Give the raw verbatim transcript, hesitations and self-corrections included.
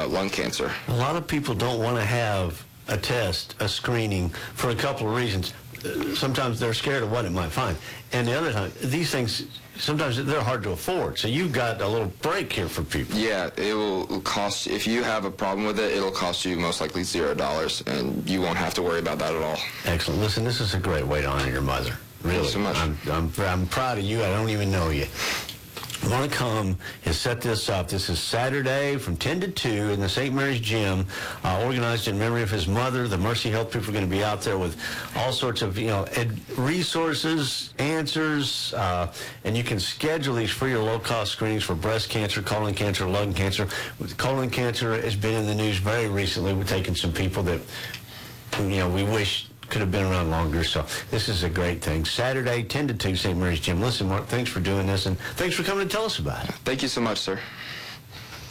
lung cancer. A lot of people don't want to have a test, a screening, for a couple of reasons. Uh, Sometimes they're scared of what it might find. And the other time, these things, sometimes they're hard to afford. So you've got a little break here for people. Yeah, it will cost, if you have a problem with it, it'll cost you most likely zero dollars, and you won't have to worry about that at all. Excellent. Listen, this is a great way to honor your mother. Really. Thank you so much. I'm, I'm, I'm proud of you. I don't even know you. I want to come and set this up. This is Saturday from ten to two in the Saint Mary's Gym, uh, organized in memory of his mother. The Mercy Health people are going to be out there with all sorts of, you know, ed- resources, answers, uh, and you can schedule these for your low-cost screenings for breast cancer, colon cancer, lung cancer. With colon cancer has been in the news very recently. We're taking some people that, you know, we wish could have been around longer. So this is a great thing. Saturday, ten to two, Saint Mary's Gym. Listen, Mark, thanks for doing this, and thanks for coming to tell us about it. Thank you so much, sir.